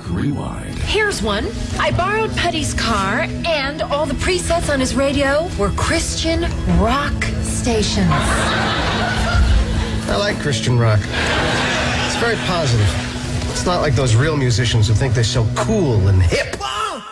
Rewind. Here's one. I borrowed Putty's car, and all the presets on his radio were Christian rock stations. I like Christian rock. It's very positive. It's not like those real musicians who think they're so cool and hip.